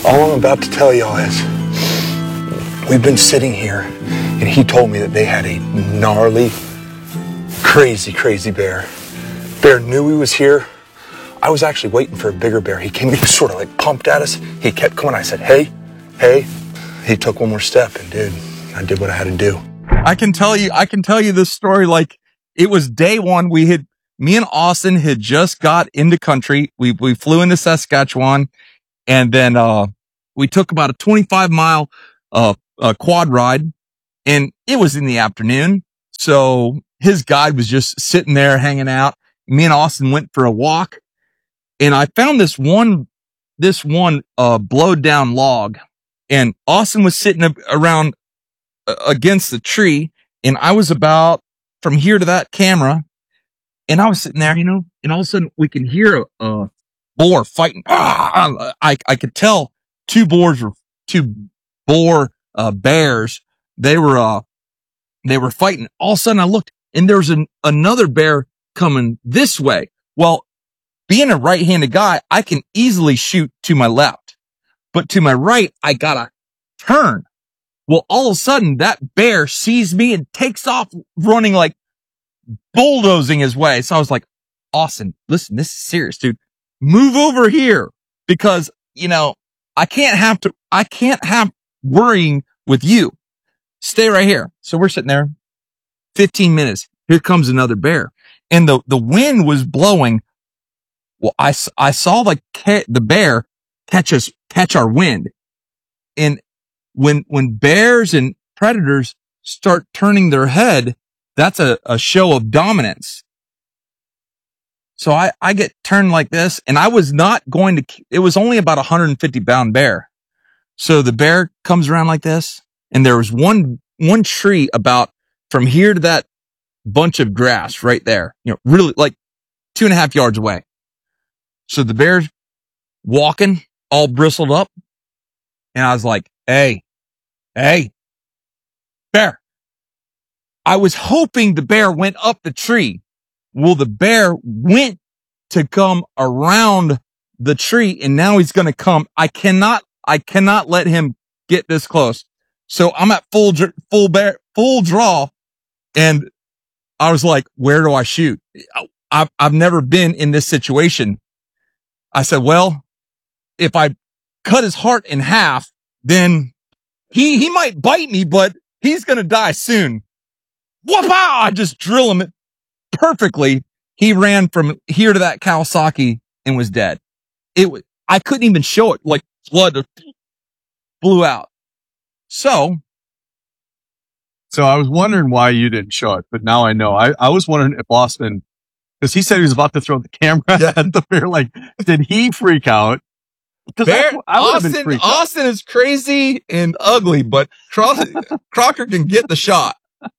All I'm about to tell y'all is we've been sitting here and he told me that they had a gnarly, crazy bear. Bear knew he was here. I was actually waiting for a bigger bear. He came, he was sort of like pumped at us. He kept coming. I said, hey. He took one more step and I did what I had to do. I can tell you this story like it was day one. Me and Austin had just got into country. We flew into Saskatchewan and then, we took about a 25-mile, quad ride and it was in the afternoon. So his guide was just sitting there hanging out. Me and Austin went for a walk and I found this one, blowed down log and Austin was sitting around against the tree and I was about from here to that camera and I was sitting there, and all of a sudden we can hear a boar fighting. I could tell two boar bears. They were fighting. All of a sudden I looked and there was another bear coming this way. Well, being a right-handed guy, I can easily shoot to my left, but to my right, I gotta turn. Well, all of a sudden that bear sees me and takes off running, like bulldozing his way. So I was like, Austin, listen, this is serious, dude. Move over here because, I can't have worrying with you. Stay right here. So we're sitting there 15 minutes. Here comes another bear and the wind was blowing. Well, I saw the bear catch our wind. And when bears and predators start turning their head, that's a show of dominance. So I get turned like this and I was not going to, it was only about 150-pound bear. So the bear comes around like this and there was one tree about from here to that bunch of grass right there, really like 2.5 yards away. So the bear's walking all bristled up and I was like, hey, bear. I was hoping the bear went up the tree. Well, the bear went to come around the tree and now he's going to come. I cannot let him get this close. So I'm at full draw. And I was like, where do I shoot? I've never been in this situation. I said, well, if I cut his heart in half, then he might bite me, but he's going to die soon. Whoop-pow! I just drill him perfectly. He ran from here to that Kawasaki and was dead. I couldn't even show it, like blood blew out. So I was wondering why you didn't show it, but now I know. I was wondering if Austin, because he said he was about to throw the camera at the bear, like, did he freak out? Austin is crazy and ugly, but Crocker can get the shot.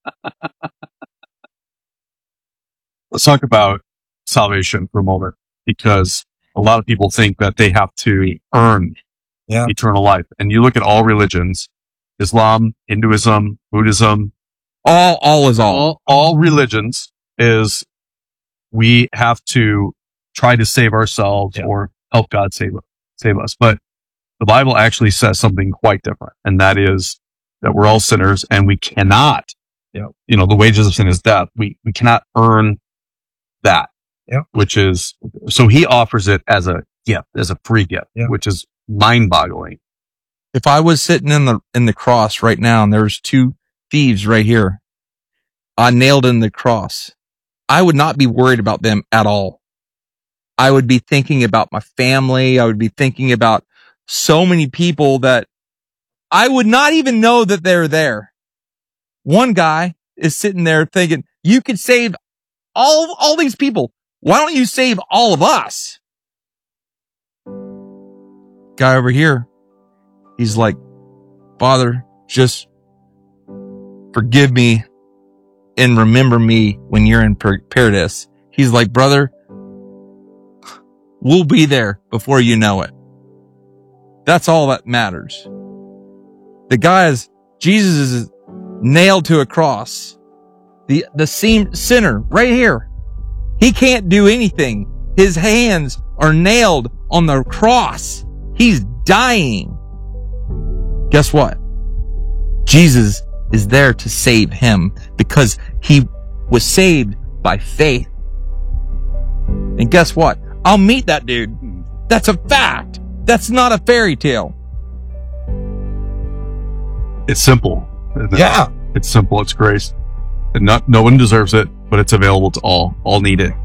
Let's talk about salvation for a moment, because a lot of people think that they have to earn eternal life. And you look at all religions, Islam, Hinduism, Buddhism, all is all. All religions is we have to try to save ourselves or help God save us. But the Bible actually says something quite different. And that is that we're all sinners and we cannot, the wages of sin is death. We cannot earn that, which is, so he offers it as a gift, as a free gift, which is mind boggling. If I was sitting in the cross right now and there's two thieves right here, I nailed in the cross, I would not be worried about them at all. I would be thinking about my family. I would be thinking about so many people that I would not even know that they're there. One guy is sitting there thinking, you could save all these people. Why don't you save all of us? Guy over here, he's like, Father, just forgive me and remember me when you're in paradise. He's like, brother, we'll be there before you know it. That's all that matters. Jesus is nailed to a cross. The sinner right here. He can't do anything. His hands are nailed on the cross. He's dying. guess what? Jesus is there to save him because he was saved by faith. And guess what? I'll meet that dude. That's a fact. That's not a fairy tale. It's simple. Yeah. It's simple. It's grace. And no one deserves it, but it's available to all. All need it.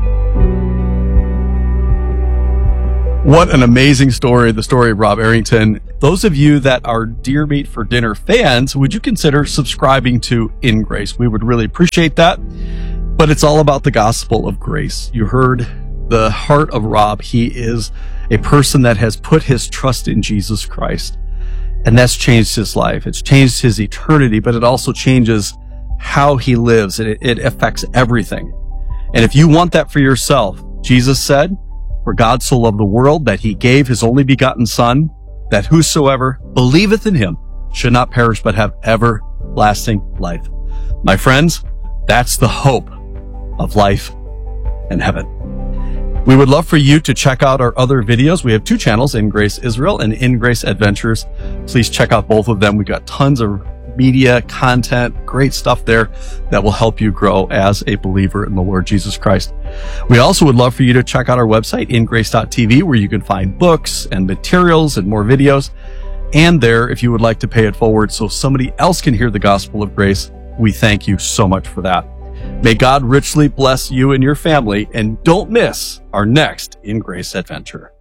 What an amazing story, the story of Rob Arrington. Those of you that are Deer Meat for Dinner fans, would you consider subscribing to In Grace? We would really appreciate that. But it's all about the gospel of grace. You heard the heart of Rob. He is a person that has put his trust in Jesus Christ. And that's changed his life. It's changed his eternity, but it also changes how he lives. And it affects everything. And if you want that for yourself, Jesus said, "For God so loved the world that he gave his only begotten Son, that whosoever believeth in him should not perish but have everlasting life." My friends, that's the hope of life and heaven. We would love for you to check out our other videos. We have 2 channels, In Grace Israel and In Grace Adventures. Please check out both of them. We've got tons of media, content, great stuff there that will help you grow as a believer in the Lord Jesus Christ. We also would love for you to check out our website, ingrace.tv, where you can find books and materials and more videos. And there, if you would like to pay it forward so somebody else can hear the gospel of grace, we thank you so much for that. May God richly bless you and your family, and don't miss our next In Grace adventure.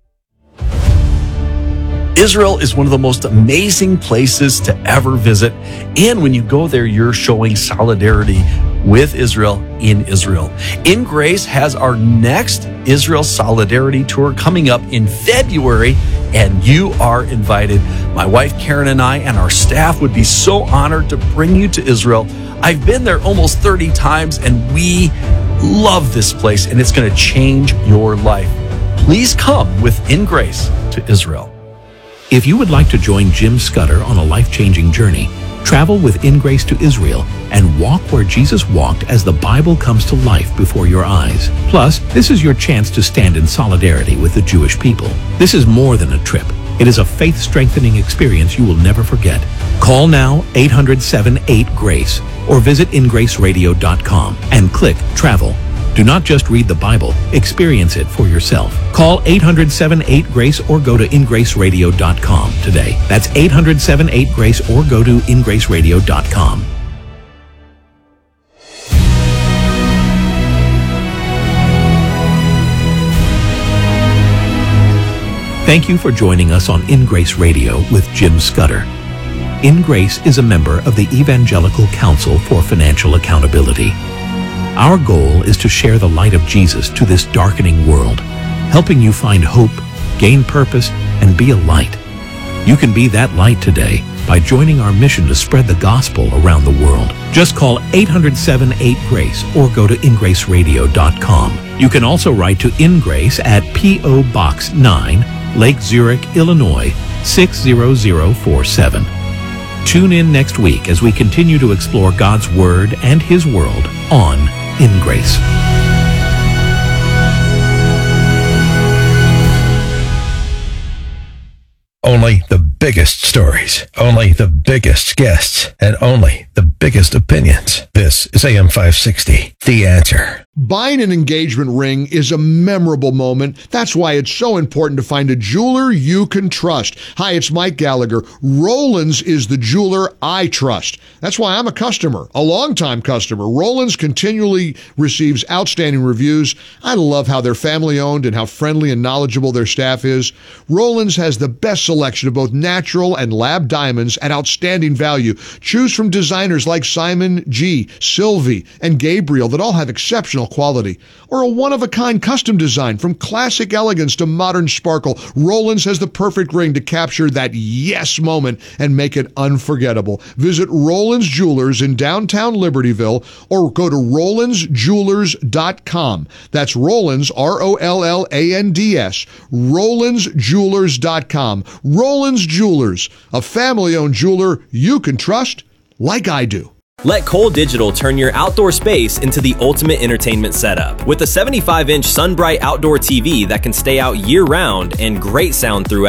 Israel is one of the most amazing places to ever visit. And when you go there, you're showing solidarity with Israel in Israel. In Grace has our next Israel Solidarity Tour coming up in February, and you are invited. My wife Karen and I and our staff would be so honored to bring you to Israel. I've been there almost 30 times, and we love this place, and it's going to change your life. Please come with In Grace to Israel. If you would like to join Jim Scudder on a life-changing journey, travel with In Grace to Israel and walk where Jesus walked as the Bible comes to life before your eyes. Plus, this is your chance to stand in solidarity with the Jewish people. This is more than a trip. It is a faith-strengthening experience you will never forget. Call now 800-78-GRACE or visit ingraceradio.com and click Travel. Do not just read the Bible, experience it for yourself. Call 800-78-GRACE or go to ingraceradio.com today. That's 800-78-GRACE or go to ingraceradio.com. Thank you for joining us on In Grace Radio with Jim Scudder. In Grace is a member of the Evangelical Council for Financial Accountability. Our goal is to share the light of Jesus to this darkening world, helping you find hope, gain purpose, and be a light. You can be that light today by joining our mission to spread the gospel around the world. Just call 800-78-GRACE or go to ingraceradio.com. You can also write to In Grace at P.O. Box 9, Lake Zurich, Illinois, 60047. Tune in next week as we continue to explore God's Word and His world on In Grace. Only the biggest stories, only the biggest guests, and only the biggest opinions. This is AM 560, The Answer. Buying an engagement ring is a memorable moment. That's why it's so important to find a jeweler you can trust. Hi, it's Mike Gallagher. Rollins is the jeweler I trust. That's why I'm a customer, a longtime customer. Rollins continually receives outstanding reviews. I love how they're family-owned and how friendly and knowledgeable their staff is. Rollins has the best selection of both natural and lab diamonds at outstanding value. Choose from designers like Simon G., Sylvie, and Gabriel that all have exceptional quality, or a one-of-a-kind custom design from classic elegance to modern sparkle. Rollins has the perfect ring to capture that yes moment and make it unforgettable. Visit Rollins Jewelers in downtown Libertyville or go to RollinsJewelers.com. That's Rollins, ROLLANDS, RollinsJewelers.com. Rollins Jewelers, a family-owned jeweler you can trust like I do. Let Cole Digital turn your outdoor space into the ultimate entertainment setup. With a 75-inch SunBright outdoor TV that can stay out year-round and great sound throughout.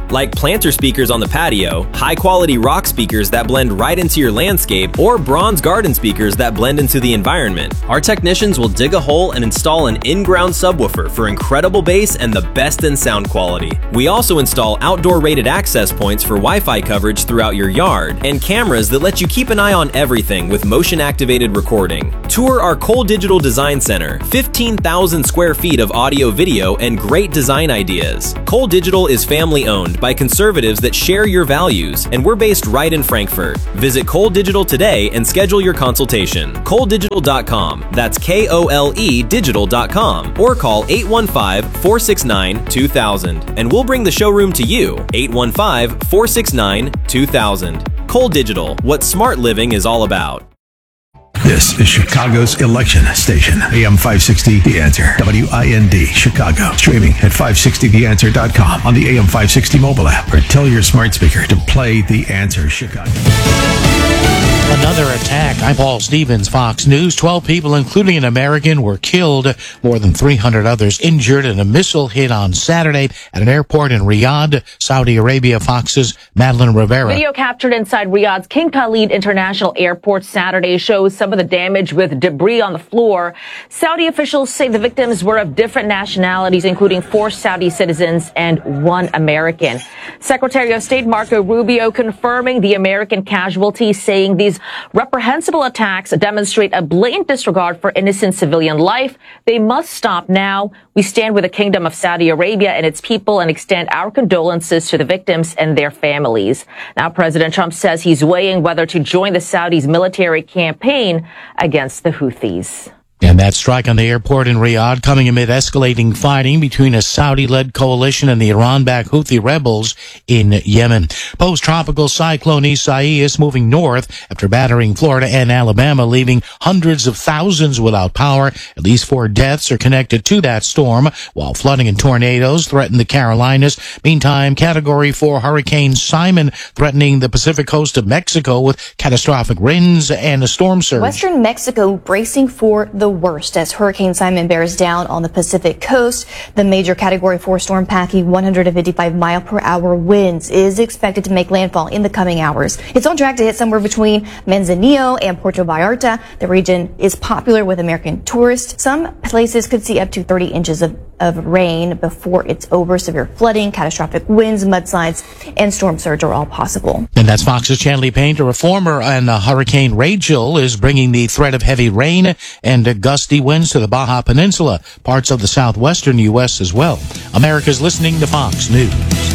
like planter speakers on the patio, high-quality rock speakers that blend right into your landscape, or bronze garden speakers that blend into the environment. Our technicians will dig a hole and install an in-ground subwoofer for incredible bass and the best in sound quality. We also install outdoor rated access points for Wi-Fi coverage throughout your yard, and cameras that let you keep an eye on everything with motion-activated recording. Tour our Cole Digital Design Center, 15,000 square feet of audio, video, and great design ideas. Cole Digital is family-owned by conservatives that share your values, and we're based right in Frankfurt. Visit Cole Digital today and schedule your consultation. ColeDigital.com. That's KOLE Digital.com, or call 815-469-2000, and we'll bring the showroom to you. 815-469-2000. Cole Digital, what smart living is all about. This is Chicago's election station, AM 560 The Answer, WIND Chicago. Streaming at 560theanswer.com on the AM 560 mobile app, or tell your smart speaker to play The Answer Chicago. Another attack. I'm Paul Stevens, Fox News. 12 people, including an American, were killed. More than 300 others injured in a missile hit on Saturday at an airport in Riyadh, Saudi Arabia. Fox's Madeline Rivera. Video captured inside Riyadh's King Khalid International Airport Saturday shows some of the damage with debris on the floor. Saudi officials say the victims were of different nationalities, including 4 Saudi citizens and 1 American. Secretary of State Marco Rubio confirming the American casualties, saying these reprehensible attacks demonstrate a blatant disregard for innocent civilian life. They must stop now. We stand with the Kingdom of Saudi Arabia and its people and extend our condolences to the victims and their families. Now, President Trump says he's weighing whether to join the Saudis' military campaign against the Houthis. And that strike on the airport in Riyadh coming amid escalating fighting between a Saudi-led coalition and the Iran-backed Houthi rebels in Yemen. Post-tropical cyclone Isaias moving north after battering Florida and Alabama, leaving hundreds of thousands without power. At least 4 deaths are connected to that storm, while flooding and tornadoes threaten the Carolinas. Meantime, Category 4 Hurricane Simon threatening the Pacific coast of Mexico with catastrophic winds and a storm surge. Western Mexico bracing for the worst as Hurricane Simon bears down on the Pacific coast. The major Category 4 storm packing 155-mile-per-hour winds is expected to make landfall in the coming hours. It's on track to hit somewhere between Manzanillo and Puerto Vallarta. The region is popular with American tourists. Some places could see up to 30 inches of rain before it's over. Severe flooding, catastrophic winds, mudslides, and storm surge are all possible. And that's Fox's Chanley Painter. A reformer and Hurricane Rachel is bringing the threat of heavy rain and gusty winds to the Baja Peninsula, parts of the southwestern U.S. as well. America's listening to Fox News.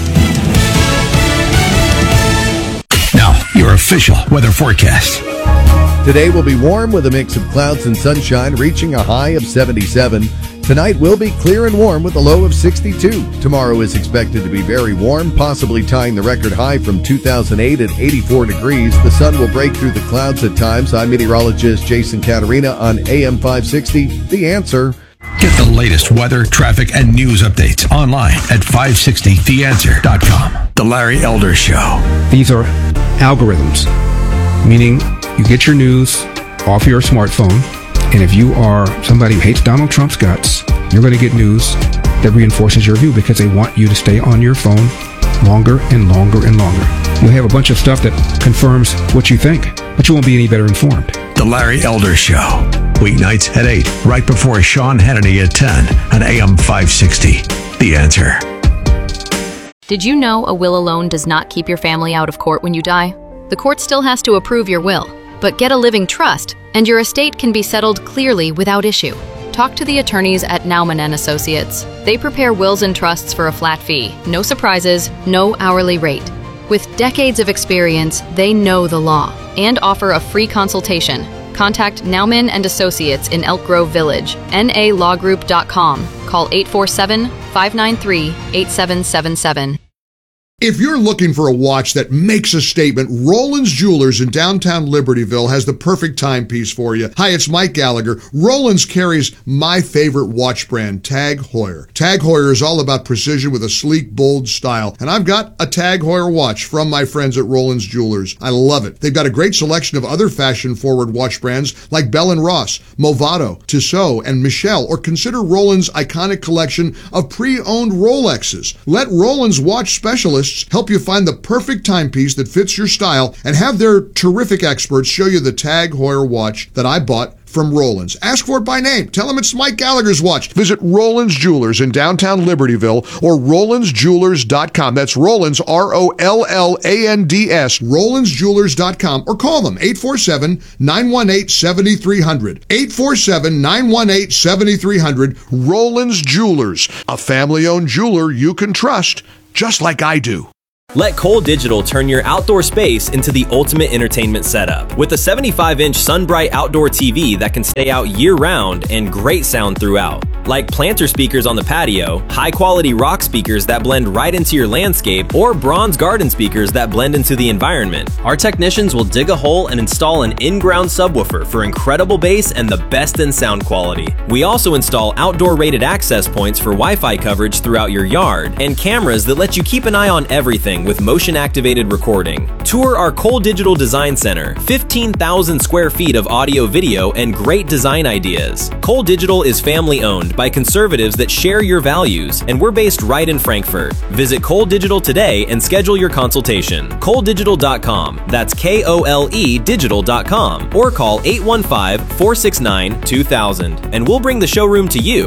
Now, your official weather forecast. Today will be warm with a mix of clouds and sunshine, reaching a high of 77. Tonight will be clear and warm with a low of 62. Tomorrow is expected to be very warm, possibly tying the record high from 2008 at 84 degrees. The sun will break through the clouds at times. I'm meteorologist Jason Caterina on AM 560. The Answer. Get the latest weather, traffic, and news updates online at 560theanswer.com. The Larry Elder Show. These are algorithms, meaning you get your news off your smartphone. And if you are somebody who hates Donald Trump's guts, you're going to get news that reinforces your view because they want you to stay on your phone longer and longer and longer. You'll have a bunch of stuff that confirms what you think, but you won't be any better informed. The Larry Elder Show. Weeknights at 8, right before Sean Hannity at 10 on AM 560. The Answer. Did you know a will alone does not keep your family out of court when you die? The court still has to approve your will, but get a living trust, and your estate can be settled clearly without issue. Talk to the attorneys at Naumann & Associates. They prepare wills and trusts for a flat fee, no surprises, no hourly rate. With decades of experience, they know the law and offer a free consultation. Contact Naumann & Associates in Elk Grove Village, nalawgroup.com. Call 847-593-8777. If you're looking for a watch that makes a statement, Roland's Jewelers in downtown Libertyville has the perfect timepiece for you. Hi, it's Mike Gallagher. Roland's carries my favorite watch brand, Tag Heuer. Tag Heuer is all about precision with a sleek, bold style. And I've got a Tag Heuer watch from my friends at Roland's Jewelers. I love it. They've got a great selection of other fashion-forward watch brands like Bell & Ross, Movado, Tissot, and Michelle, or consider Roland's iconic collection of pre-owned Rolexes. Let Roland's watch specialists stylists help you find the perfect timepiece that fits your style and have their terrific experts show you the Tag Heuer watch that I bought from Roland's. Ask for it by name. Tell them it's Mike Gallagher's watch. Visit Roland's Jewelers in downtown Libertyville or RolandsJewelers.com. That's Roland's, ROLLANDS, RolandsJewelers.com, or call them 847-918-7300. 847-918-7300. Roland's Jewelers, a family-owned jeweler you can trust, just like I do. Let Cole Digital turn your outdoor space into the ultimate entertainment setup. With a 75-inch SunBright outdoor TV that can stay out year-round and great sound throughout. Like planter speakers on the patio, high-quality rock speakers that blend right into your landscape, or bronze garden speakers that blend into the environment. Our technicians will dig a hole and install an in-ground subwoofer for incredible bass and the best in sound quality. We also install outdoor rated access points for Wi-Fi coverage throughout your yard, and cameras that let you keep an eye on everything with motion-activated recording. Tour our Cole Digital Design Center, 15,000 square feet of audio, video, and great design ideas. Cole Digital is family-owned by conservatives that share your values, and we're based right in Frankfurt. Visit Cole Digital today and schedule your consultation. ColeDigital.com. That's KOLE Digital.com. Or call 815-469-2000, and we'll bring the showroom to you.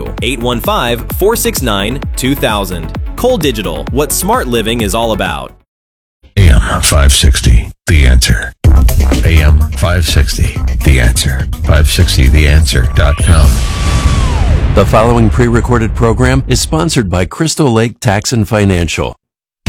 815-469-2000. Cole Digital, what smart living is all about. AM 560, The Answer. AM 560, The Answer. 560theanswer.com. The following pre-recorded program is sponsored by Crystal Lake Tax and Financial.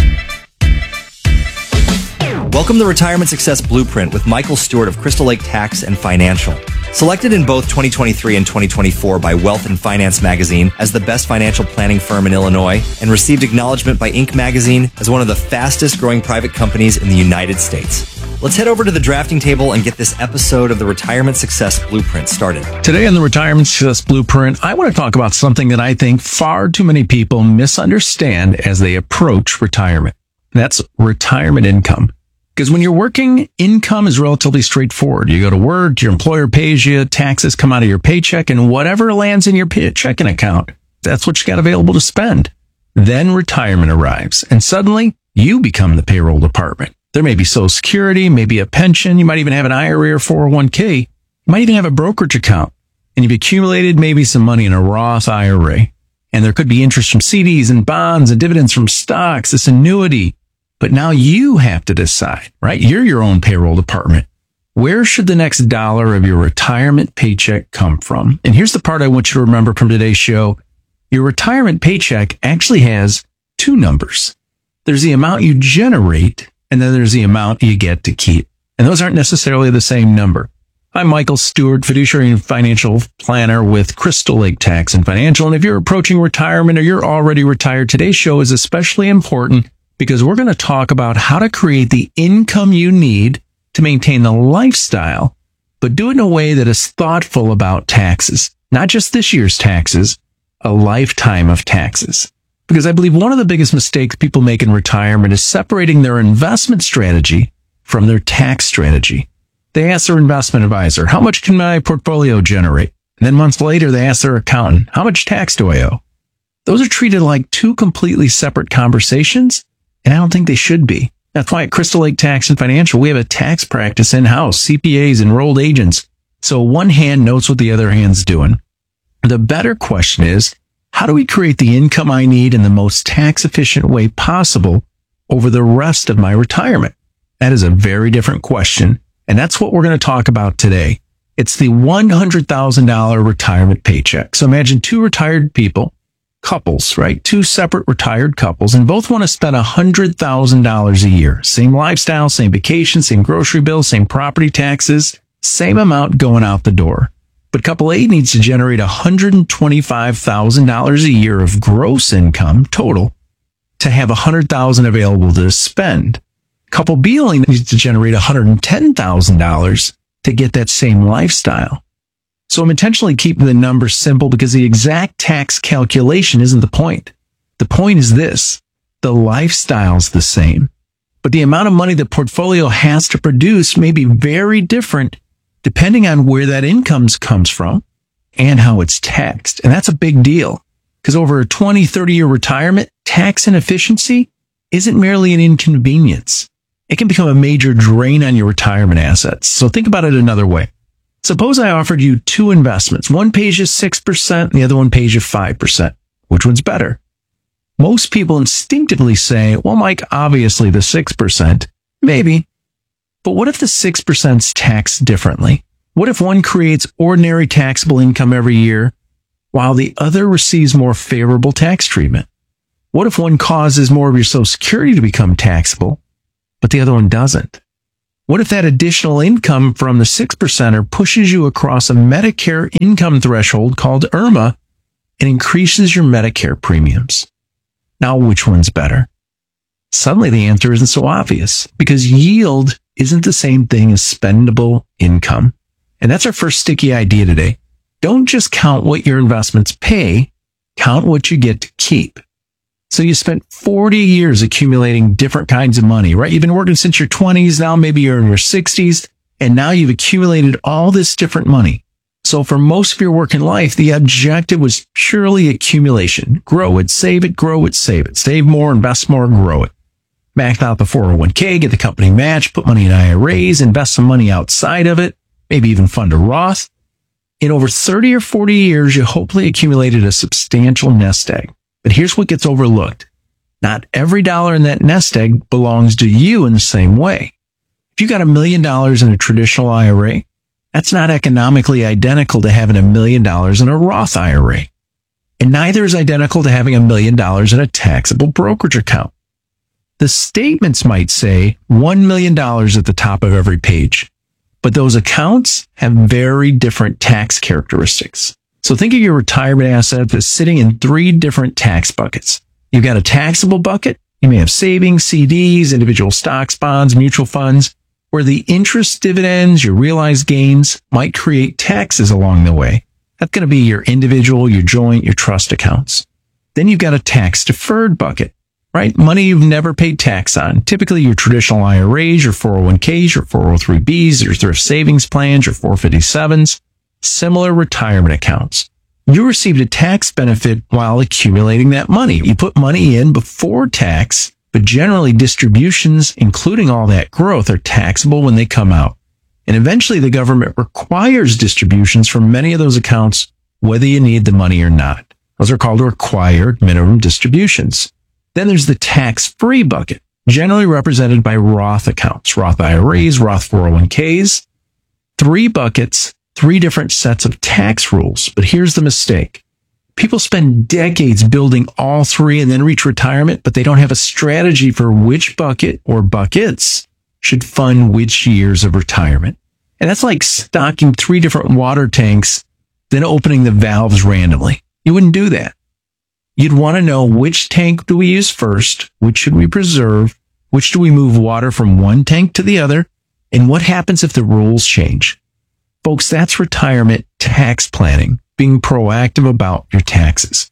Welcome to Retirement Success Blueprint with Michael Stewart of Crystal Lake Tax and Financial. Selected in both 2023 and 2024 by Wealth and Finance magazine as the best financial planning firm in Illinois, and received acknowledgement by Inc. magazine as one of the fastest growing private companies in the United States. Let's head over to the drafting table and get this episode of the Retirement Success Blueprint started. Today on the Retirement Success Blueprint, I want to talk about something that I think far too many people misunderstand as they approach retirement. That's retirement income. Because when you're working, income is relatively straightforward. You go to work, your employer pays you, taxes come out of your paycheck, and whatever lands in your checking account, that's what you got available to spend. Then retirement arrives, and suddenly you become the payroll department. There may be Social Security, maybe a pension, you might even have an IRA or 401k, you might even have a brokerage account, and you've accumulated maybe some money in a Roth IRA. And there could be interest from CDs and bonds and dividends from stocks, this annuity. But now you have to decide, right? You're your own payroll department. Where should the next dollar of your retirement paycheck come from? And here's the part I want you to remember from today's show. Your retirement paycheck actually has two numbers. There's the amount you generate, and then there's the amount you get to keep. And those aren't necessarily the same number. I'm Michael Stewart, fiduciary and financial planner with Crystal Lake Tax and Financial. And if you're approaching retirement or you're already retired, today's show is especially important because we're going to talk about how to create the income you need to maintain the lifestyle, but do it in a way that is thoughtful about taxes, not just this year's taxes, a lifetime of taxes. Because I believe one of the biggest mistakes people make in retirement is separating their investment strategy from their tax strategy. They ask their investment advisor, how much can my portfolio generate? And then months later, they ask their accountant, how much tax do I owe? Those are treated like two completely separate conversations, and I don't think they should be. That's why at Crystal Lake Tax and Financial, we have a tax practice in-house, CPAs, enrolled agents. So one hand knows what the other hand's doing. The better question is, how do we create the income I need in the most tax-efficient way possible over the rest of my retirement? That is a very different question, and that's what we're going to talk about today. It's the $100,000 retirement paycheck. So imagine two retired people, couples, right? Two separate retired couples, and both want to spend $100,000 a year. Same lifestyle, same vacation, same grocery bill, same property taxes, same amount going out the door. But couple A needs to generate $125,000 a year of gross income total to have $100,000 available to spend. Couple B only needs to generate $110,000 to get that same lifestyle. So I'm intentionally keeping the numbers simple because the exact tax calculation isn't the point. The point is this: the lifestyle's the same, but the amount of money the portfolio has to produce may be very different depending on where that income comes from and how it's taxed. And that's a big deal because over a 20, 30-year retirement, tax inefficiency isn't merely an inconvenience. It can become a major drain on your retirement assets. So think about it another way. Suppose I offered you two investments. One pays you 6% and the other one pays you 5%. Which one's better? Most people instinctively say, well, Mike, obviously the 6%. Maybe. But what if the 6% is taxed differently? What if one creates ordinary taxable income every year while the other receives more favorable tax treatment? What if one causes more of your Social Security to become taxable, but the other one doesn't? What if that additional income from the 6%er pushes you across a Medicare income threshold called IRMAA and increases your Medicare premiums? Now, which one's better? Suddenly the answer isn't so obvious because yield isn't the same thing as spendable income. And that's our first sticky idea today. Don't just count what your investments pay, count what you get to keep. So you spent 40 years accumulating different kinds of money, right? You've been working since your 20s. Now maybe you're in your 60s and now you've accumulated all this different money. So for most of your working life, the objective was purely accumulation. Grow it, save it, grow it, save it. Save more, invest more, grow it. Max out the 401k, get the company match, put money in IRAs, invest some money outside of it, maybe even fund a Roth. In over 30 or 40 years, you hopefully accumulated a substantial nest egg. But here's what gets overlooked. Not every dollar in that nest egg belongs to you in the same way. If you got $1 million in a traditional IRA, that's not economically identical to having $1 million in a Roth IRA. And neither is identical to having $1 million in a taxable brokerage account. The statements might say $1 million at the top of every page, but those accounts have very different tax characteristics. So think of your retirement assets as sitting in 3 different tax buckets. You've got a taxable bucket. You may have savings, CDs, individual stocks, bonds, mutual funds, where the interest, dividends, your realized gains might create taxes along the way. That's going to be your individual, your joint, your trust accounts. Then you've got a tax deferred bucket, right? Money you've never paid tax on. Typically your traditional IRAs, your 401ks, your 403bs, your thrift savings plans, your 457s, similar retirement accounts. You received a tax benefit while accumulating that money. You put money in before tax, but generally distributions, including all that growth, are taxable when they come out. And eventually the government requires distributions from many of those accounts, whether you need the money or not. Those are called required minimum distributions. Then there's the tax-free bucket, generally represented by Roth accounts, Roth IRAs, Roth 401ks. 3 buckets, 3 different sets of tax rules. But here's the mistake. People spend decades building all 3 and then reach retirement, but they don't have a strategy for which bucket or buckets should fund which years of retirement. And that's like stocking 3 different water tanks, then opening the valves randomly. You wouldn't do that. You'd want to know which tank do we use first, which should we preserve, which do we move water from one tank to the other, and what happens if the rules change. Folks, that's retirement tax planning, being proactive about your taxes.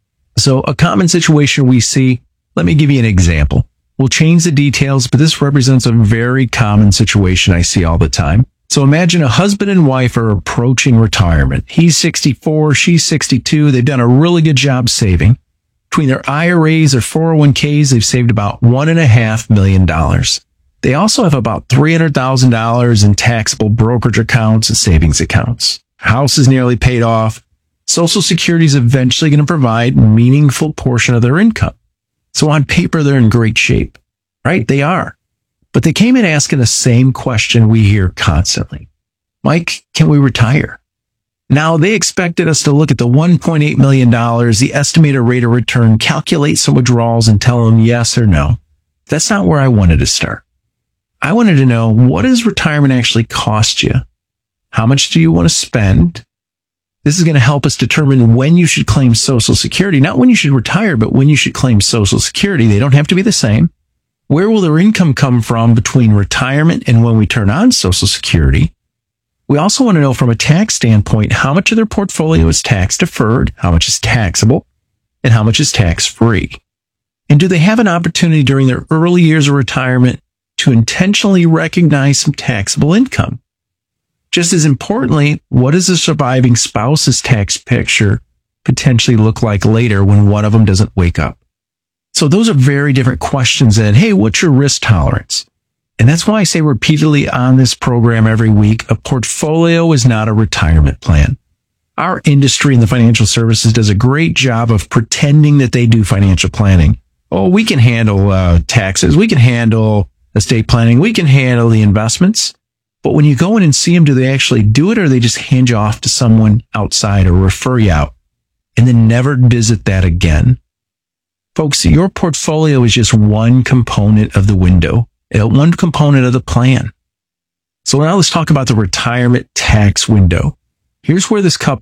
So a common situation we see, let me give you an example. We'll change the details, but this represents a very common situation I see all the time. So imagine a husband and wife are approaching retirement. He's 64, she's 62. They've done a really good job saving. Between their IRAs or 401ks, they've saved about $1.5 million. They also have about $300,000 in taxable brokerage accounts and savings accounts. House is nearly paid off. Social Security is eventually going to provide a meaningful portion of their income. So on paper, they're in great shape, right? They are. But they came in asking the same question we hear constantly. Mike, can we retire? Now, they expected us to look at the $1.8 million, the estimated rate of return, calculate some withdrawals, and tell them yes or no. That's not where I wanted to start. I wanted to know, what does retirement actually cost you? How much do you want to spend? This is going to help us determine when you should claim Social Security. Not when you should retire, but when you should claim Social Security. They don't have to be the same. Where will their income come from between retirement and when we turn on Social Security? We also want to know from a tax standpoint, how much of their portfolio is tax deferred, how much is taxable, and how much is tax free. And do they have an opportunity during their early years of retirement to intentionally recognize some taxable income? Just as importantly, what does the surviving spouse's tax picture potentially look like later when one of them doesn't wake up? So those are very different questions than, hey, what's your risk tolerance? And that's why I say repeatedly on this program every week, a portfolio is not a retirement plan. Our industry in the financial services does a great job of pretending that they do financial planning. Oh, we can handle taxes. We can handle estate planning. We can handle the investments. But when you go in and see them, do they actually do it, or they just hand you off to someone outside or refer you out and then never visit that again? Folks, your portfolio is just one component of the window, one component of the plan. So now let's talk about the retirement tax window. Here's where this couple